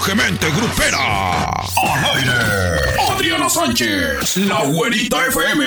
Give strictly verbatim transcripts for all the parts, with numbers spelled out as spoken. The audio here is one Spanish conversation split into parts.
salvajemente grupera. Al aire, Adriana Sánchez, la güerita F M.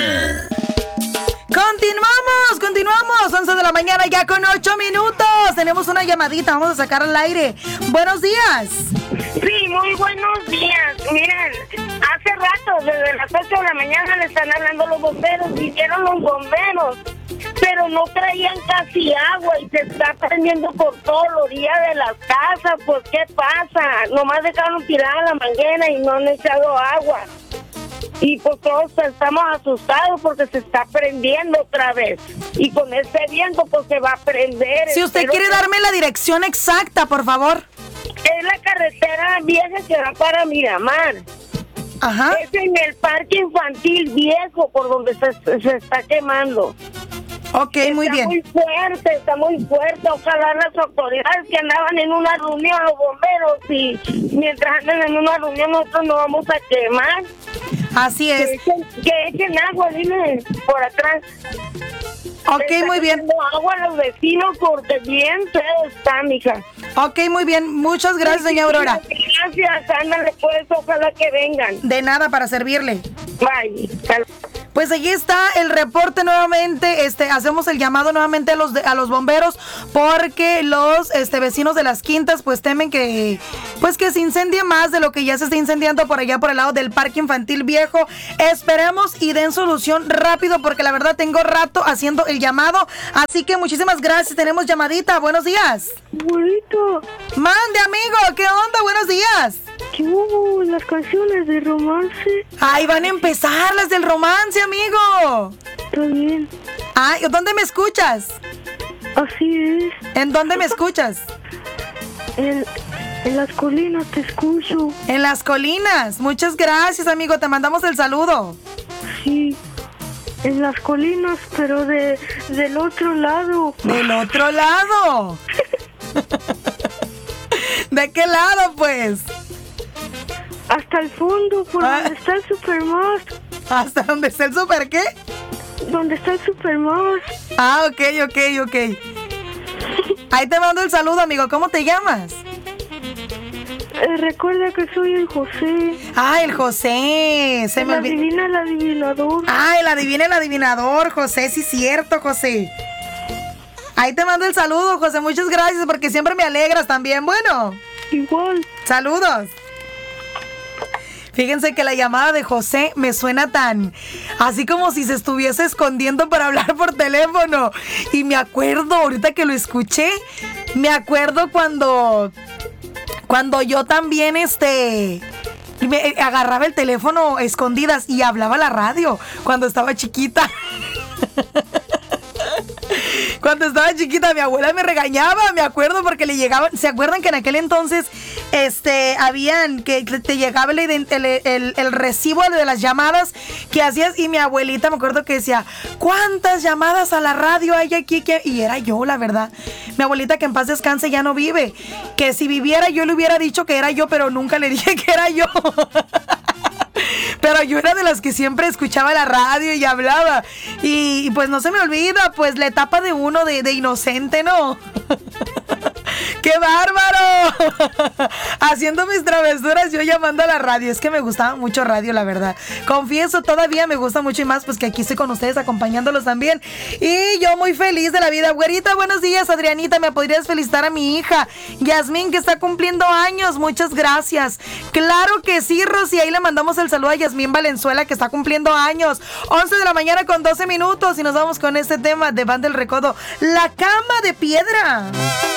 Continuamos, continuamos, once de la mañana ya con ocho minutos. Tenemos una llamadita, vamos a sacar al aire. Buenos días. Sí, muy buenos días. Miren, hace rato, desde las ocho de la mañana le están hablando los bomberos, vinieron los bomberos, pero no traían casi agua y se está prendiendo por toda la orilla de las casas. Pues, ¿qué pasa? Nomás dejaron tirada la manguera y no han echado agua. Y pues todos estamos asustados porque se está prendiendo otra vez. Y con este viento pues se va a prender. Si usted quiere darme la dirección exacta, por favor. Es la carretera vieja que va para Miramar. Ajá. Es en el parque infantil viejo por donde se, se está quemando. Ok, muy bien. Está muy fuerte, está muy fuerte. Ojalá las autoridades que andaban en una reunión, los bomberos, y mientras andan en una reunión nosotros nos vamos a quemar. Así es. Que echen, que echen agua, dime, por atrás. Ok, muy bien. Agua a los vecinos porque bien feo está, mija. Ok, muy bien. Muchas gracias, doña Aurora. Gracias, ándale pues, ojalá que vengan. De nada, para servirle. Bye. Pues allí está el reporte nuevamente. Este, hacemos el llamado nuevamente a los de, a los bomberos porque los este, vecinos de las quintas pues temen que pues que se incendie más de lo que ya se está incendiando por allá por el lado del parque infantil viejo. Esperemos y den solución rápido porque la verdad tengo rato haciendo el llamado. Así que muchísimas gracias. Tenemos llamadita. Buenos días. Bonito. Mande, amigo. ¿Qué onda? Buenos días. ¿Qué hubo? Las canciones de romance. Ay, van a empezar las del romance, amigo. Está bien. Ay, ¿dónde me escuchas? Así es. ¿En dónde me escuchas? En, en las colinas te escucho. En las colinas. Muchas gracias, amigo. Te mandamos el saludo. Sí. En las colinas, pero de del otro lado. ¿Del otro lado? ¿De qué lado, pues? Hasta el fondo, por ah. donde está el Supermás. ¿Hasta donde está el Super qué? Donde está el Supermás. Ah, ok, ok, ok. Ahí te mando el saludo, amigo. ¿Cómo te llamas? Eh, recuerda que soy el José. Ah, el José. Se el me adivina el adivinador. Ah, el adivina el adivinador, José. Sí, cierto, José. Ahí te mando el saludo, José. Muchas gracias porque siempre me alegras también. Bueno. Igual. Saludos. Fíjense que la llamada de José me suena tan así como si se estuviese escondiendo para hablar por teléfono. Y me acuerdo, ahorita que lo escuché, me acuerdo cuando, cuando yo también este, me agarraba el teléfono escondidas y hablaba a la radio cuando estaba chiquita. Cuando estaba chiquita, mi abuela me regañaba, me acuerdo, porque le llegaban. ¿Se acuerdan que en aquel entonces este, habían, que te llegaba el, el, el, el recibo de las llamadas que hacías? Y mi abuelita, me acuerdo que decía, ¿cuántas llamadas a la radio hay aquí? Y era yo, la verdad. Mi abuelita, que en paz descanse, ya no vive. Que si viviera, yo le hubiera dicho que era yo, pero nunca le dije que era yo. Pero yo era de las que siempre escuchaba la radio y hablaba. Y, y pues no se me olvida, pues la etapa de uno de, de inocente, ¿no? ¡Qué bárbaro! Haciendo mis travesuras, yo llamando a la radio. Es que me gustaba mucho radio, la verdad. Confieso, todavía me gusta mucho y más, pues que aquí estoy con ustedes acompañándolos también. Y yo muy feliz de la vida. Güerita, buenos días, Adrianita. ¿Me podrías felicitar a mi hija Yasmín, que está cumpliendo años? Muchas gracias. Claro que sí, Rosy. Ahí le mandamos el saludo a Yasmín Valenzuela, que está cumpliendo años. once de la mañana con doce minutos. Y nos vamos con este tema de Banda El Recodo, La Cama de Piedra.